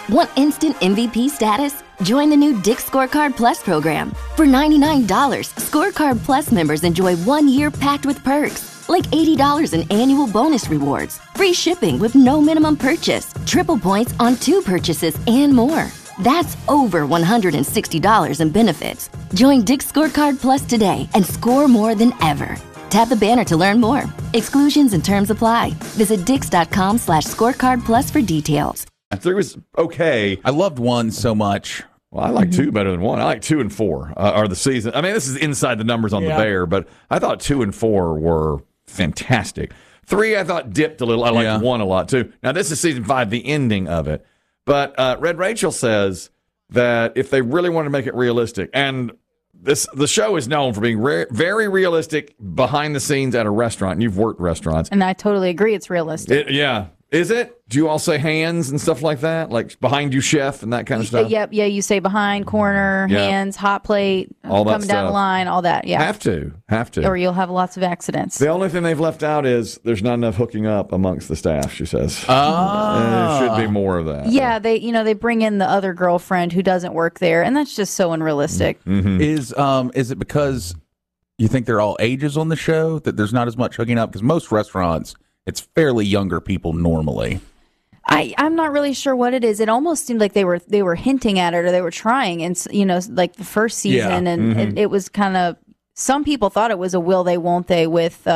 Want instant MVP status? Join the new Dick's Scorecard Plus program. For $99, Scorecard Plus members enjoy 1 year packed with perks, like $80 in annual bonus rewards, free shipping with no minimum purchase, triple points on 2 purchases, and more. That's over $160 in benefits. Join Dick's Scorecard Plus today and score more than ever. Tap the banner to learn more. Exclusions and terms apply. Visit dix.com/scorecardplus for details. 3 was okay. I loved 1 so much. Well, I like 2 better than 1. I like 2 and 4 are the season. I mean, this is inside the numbers on the Bear, but I thought 2 and 4 were fantastic. 3, I thought dipped a little. I liked 1 a lot, too. Now, this is season 5, the ending of it. But Red Rachel says that if they really want to make it realistic, and the show is known for being very realistic behind the scenes at a restaurant, and you've worked restaurants. And I totally agree it's realistic. Yeah. Is it? Do you all say hands and stuff like that? Like behind you, chef, and that kind of stuff? Yep. Yeah, you say behind, corner, hands, hot plate, all that coming down stuff. the line, all that. Yeah. Have to. Or you'll have lots of accidents. The only thing they've left out is there's not enough hooking up amongst the staff, she says. There should be more of that. Yeah, they bring in the other girlfriend who doesn't work there, and that's just so unrealistic. Mm-hmm. Is it because you think they're all ages on the show that there's not as much hooking up? Because most restaurants, it's fairly younger people normally. I'm not really sure what it is. It almost seemed like they were hinting at it, or they were trying, and like the first season, and it was kind of, some people thought it was a will they won't they with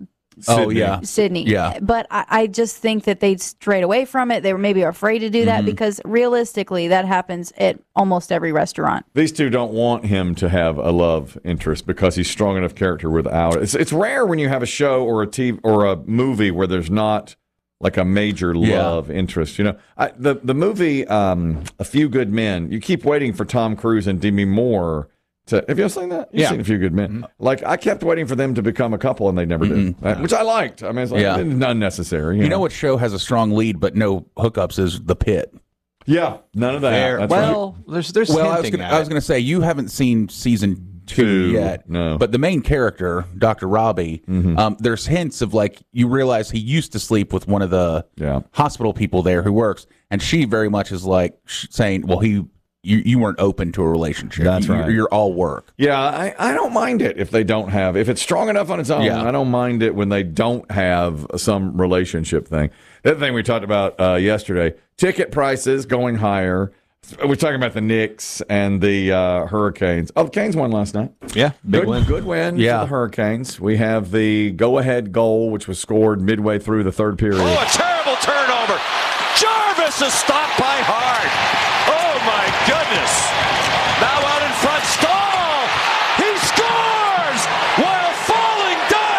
Sydney. Yeah. But I just think that they strayed away from it. They were maybe afraid to do that because realistically that happens at almost every restaurant. These two don't want him to have a love interest because he's strong enough character without it. It's rare when you have a show or a TV or a movie where there's not like a major love interest. You know, the movie A Few Good Men, you keep waiting for Tom Cruise and Demi Moore to, have you ever seen that? You've seen A Few Good Men. Mm-hmm. Like, I kept waiting for them to become a couple, and they never did, which I liked. I mean, it's like, it's unnecessary. You know what show has a strong lead but no hookups is The Pit. Yeah, none of that. Well, there's I was going to say, you haven't seen season 2 yet. No. But the main character, Dr. Robbie, there's hints of, like, you realize he used to sleep with one of the hospital people there who works, and she very much is like saying, well, you weren't open to a relationship. That's right. You're all work. Yeah, I don't mind it if they don't have, if it's strong enough on its own, I don't mind it when they don't have some relationship thing. The other thing we talked about yesterday, ticket prices going higher. We're talking about the Knicks and the Hurricanes. Oh, the Canes won last night. Yeah, big win. Good win for the Hurricanes. We have the go-ahead goal, which was scored midway through the third period. Oh, a terrible turnover. Jarvis is stopped by Hart. Oh, my goodness. Now out in front, Stahl. He scores while falling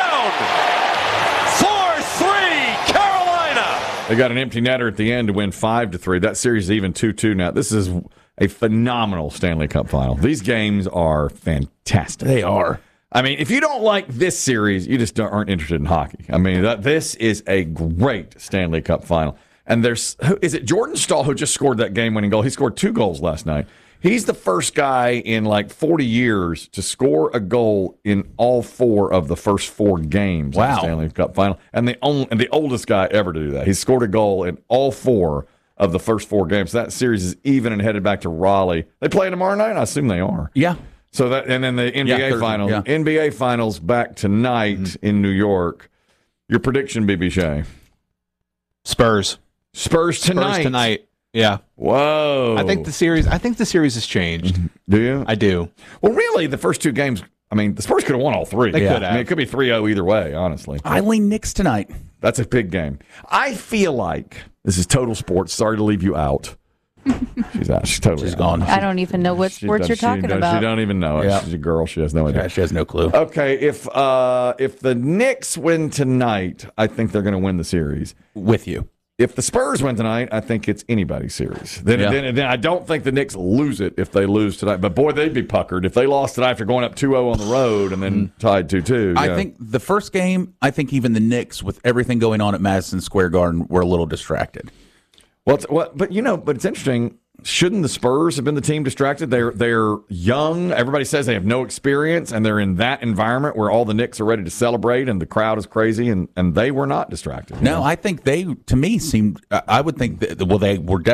down. 4-3, Carolina. They got an empty netter at the end to win 5-3. That series is even 2-2 now. This is a phenomenal Stanley Cup final. These games are fantastic. They are. I mean, if you don't like this series, you just aren't interested in hockey. I mean, this is a great Stanley Cup final. And is it Jordan Stahl who just scored that game-winning goal? He scored 2 goals last night. He's the first guy in like 40 years to score a goal in all 4 of the first 4 games of the Stanley Cup final, and the oldest guy ever to do that. He's scored a goal in all 4 of the first 4 games. That series is even and headed back to Raleigh. They play tomorrow night. I assume they are. Yeah. So that, and then the NBA finals. Yeah. NBA finals back tonight in New York. Your prediction, BB Shea? Spurs tonight. Yeah. Whoa. I think the series has changed. Do you? I do. Well, really, the first 2 games, I mean, the Spurs could have won all 3. They could have. I mean, it could be 3-0 either way, honestly. I lean Knicks tonight. That's a big game. I feel like, this is total sports. Sorry to leave you out. She's out. She's gone. I don't even know what sports you're talking about. She don't even know it. Yeah. She's a girl. She has no idea. Yeah, she has no clue. Okay, if the Knicks win tonight, I think they're going to win the series. With you. If the Spurs win tonight, I think it's anybody's series. Then I don't think the Knicks lose it if they lose tonight. But, boy, they'd be puckered if they lost tonight after going up 2-0 on the road and then tied 2-2. I think the first game, I think even the Knicks, with everything going on at Madison Square Garden, were a little distracted. But it's interesting. Shouldn't the Spurs have been the team distracted? They're young. Everybody says they have no experience, and they're in that environment where all the Knicks are ready to celebrate, and the crowd is crazy, and they were not distracted. No, I think they, to me, seemed. I would think that. Well, they were.